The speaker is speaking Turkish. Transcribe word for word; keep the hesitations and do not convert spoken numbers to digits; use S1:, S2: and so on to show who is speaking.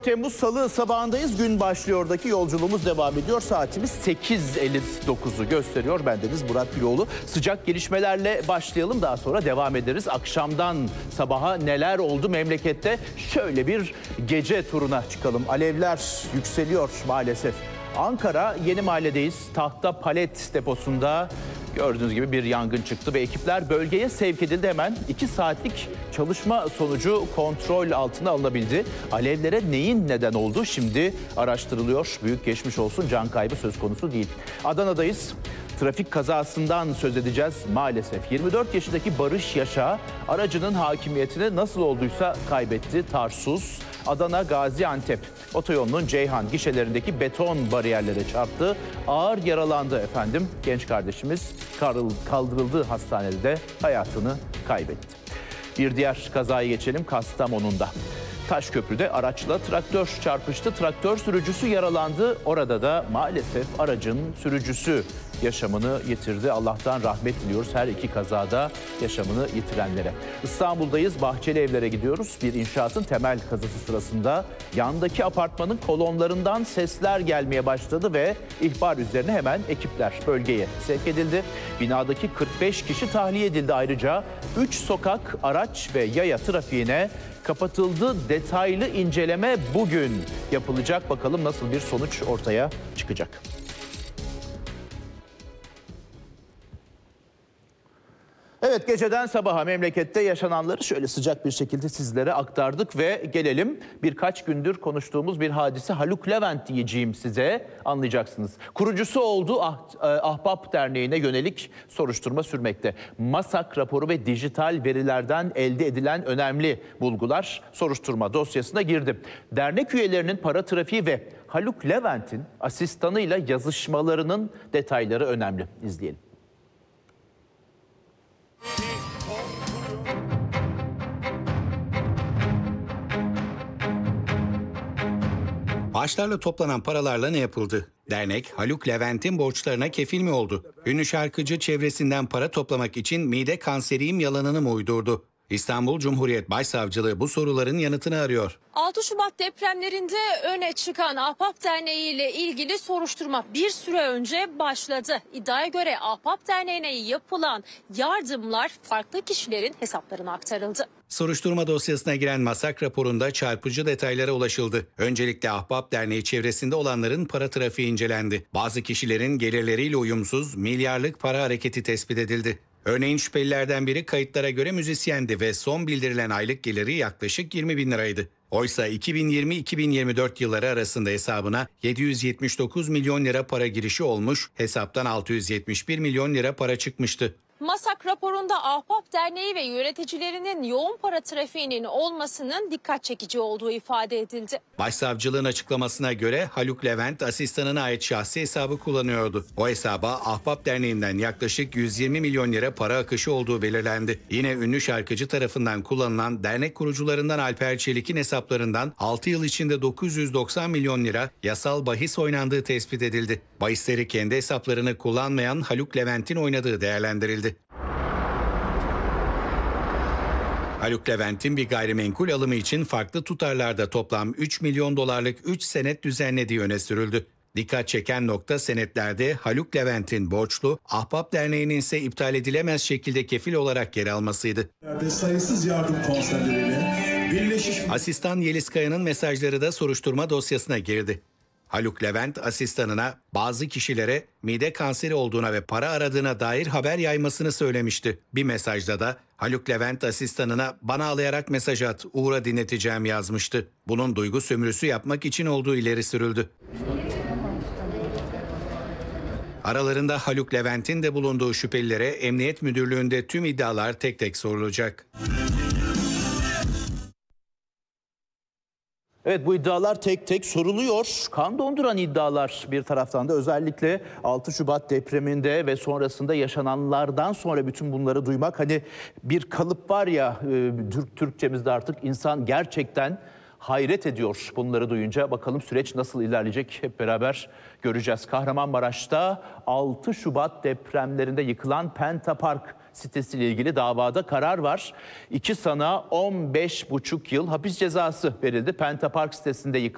S1: Temmuz Salı sabahındayız. Gün başlıyordaki yolculuğumuz devam ediyor. Saatimiz sekiz elli dokuzu gösteriyor. Bendeniz Murat Güloğlu. Sıcak gelişmelerle başlayalım. Daha sonra devam ederiz. Akşamdan sabaha neler oldu memlekette? Şöyle bir gece turuna çıkalım. Alevler yükseliyor maalesef. Ankara Yeni Mahalle'deyiz. Tahta palet deposunda gördüğünüz gibi bir yangın çıktı ve ekipler bölgeye sevk edildi. Hemen iki saatlik çalışma sonucu kontrol altına alınabildi. Alevlere neyin neden olduğu şimdi araştırılıyor. Büyük geçmiş olsun, can kaybı söz konusu değil. Adana'dayız. Trafik kazasından söz edeceğiz maalesef. yirmi dört yaşındaki Barış Yaşa aracının hakimiyetini nasıl olduysa kaybetti. Tarsuz, Adana Gaziantep otoyolunun Ceyhan gişelerindeki beton bariyerlere çarptı. Ağır yaralandı efendim. Genç kardeşimiz kaldırıldığı hastanede de hayatını kaybetti. Bir diğer kazaya geçelim, Kastamonu'nda. Taşköprü'de araçla traktör çarpıştı. Traktör sürücüsü yaralandı. Orada da maalesef aracın sürücüsü yaşamını yitirdi. Allah'tan rahmet diliyoruz her iki kazada yaşamını yitirenlere. İstanbul'dayız. Bahçeli Evler'e gidiyoruz. Bir inşaatın temel kazısı sırasında yandaki apartmanın kolonlarından sesler gelmeye başladı ve ihbar üzerine hemen ekipler bölgeye sevk edildi. Binadaki kırk beş kişi tahliye edildi. Ayrıca üç sokak, araç ve yaya trafiğine kapatıldı. Detaylı inceleme bugün yapılacak. Bakalım nasıl bir sonuç ortaya çıkacak. Evet, geceden sabaha memlekette yaşananları şöyle sıcak bir şekilde sizlere aktardık ve gelelim birkaç gündür konuştuğumuz bir hadise. Haluk Levent diyeceğim size, anlayacaksınız. Kurucusu olduğu ah, Ahbap Derneği'ne yönelik soruşturma sürmekte. MASAK raporu ve dijital verilerden elde edilen önemli bulgular soruşturma dosyasına girdi. Dernek üyelerinin para trafiği ve Haluk Levent'in asistanıyla yazışmalarının detayları önemli. İzleyelim.
S2: Bağışlarla toplanan paralarla ne yapıldı? Dernek, Haluk Levent'in borçlarına kefil mi oldu? Ünlü şarkıcı çevresinden para toplamak için mide kanseriyim yalanını mı uydurdu? İstanbul Cumhuriyet Başsavcılığı bu soruların yanıtını arıyor.
S3: altı Şubat depremlerinde öne çıkan Ahbap Derneği ile ilgili soruşturma bir süre önce başladı. İddiaya göre Ahbap Derneği'ne yapılan yardımlar farklı kişilerin hesaplarına aktarıldı.
S2: Soruşturma dosyasına giren MASAK raporunda çarpıcı detaylara ulaşıldı. Öncelikle Ahbap Derneği çevresinde olanların para trafiği incelendi. Bazı kişilerin gelirleriyle uyumsuz milyarlık para hareketi tespit edildi. Örneğin şüphelilerden biri kayıtlara göre müzisyendi ve son bildirilen aylık geliri yaklaşık yirmi bin liraydı. Oysa iki bin yirmi iki bin yirmi dört yılları arasında hesabına yedi yüz yetmiş dokuz milyon lira para girişi olmuş, hesaptan altı yüz yetmiş bir milyon lira para çıkmıştı.
S3: MASAK raporunda Ahbap Derneği ve yöneticilerinin yoğun para trafiğinin olmasının dikkat çekici olduğu ifade edildi.
S2: Başsavcılığın açıklamasına göre Haluk Levent asistanına ait şahsi hesabı kullanıyordu. O hesaba Ahbap Derneği'nden yaklaşık yüz yirmi milyon lira para akışı olduğu belirlendi. Yine ünlü şarkıcı tarafından kullanılan dernek kurucularından Alper Çelik'in hesaplarından altı yıl içinde dokuz yüz doksan milyon lira yasal bahis oynandığı tespit edildi. Bahisleri kendi hesaplarını kullanmayan Haluk Levent'in oynadığı değerlendirildi. Haluk Levent'in bir gayrimenkul alımı için farklı tutarlarda toplam üç milyon dolarlık üç senet düzenlediği öne sürüldü. Dikkat çeken nokta senetlerde Haluk Levent'in borçlu, Ahbap Derneği'nin ise iptal edilemez şekilde kefil olarak yer almasıydı.
S4: Sayısız yardım konserleriyle birleşmiş...
S2: Asistan Yeliz Kaya'nın mesajları da soruşturma dosyasına girdi. Haluk Levent asistanına bazı kişilere mide kanseri olduğuna ve para aradığına dair haber yaymasını söylemişti. Bir mesajda da Haluk Levent asistanına bana ağlayarak mesaj at, Uğur'a dinleteceğim yazmıştı. Bunun duygu sömürüsü yapmak için olduğu ileri sürüldü. Aralarında Haluk Levent'in de bulunduğu şüphelilere Emniyet Müdürlüğü'nde tüm iddialar tek tek sorulacak.
S1: Evet, bu iddialar tek tek soruluyor. Kan donduran iddialar bir taraftan da, özellikle altı Şubat depreminde ve sonrasında yaşananlardan sonra bütün bunları duymak, hani bir kalıp var ya Türk Türkçemizde, artık insan gerçekten hayret ediyor bunları duyunca. Bakalım süreç nasıl ilerleyecek, hep beraber göreceğiz. Kahramanmaraş'ta altı Şubat depremlerinde yıkılan Penta Park sitesiyle ilgili davada karar var. İki sanığa on beş buçuk yıl hapis cezası verildi. Penta Park sitesinde yıkılan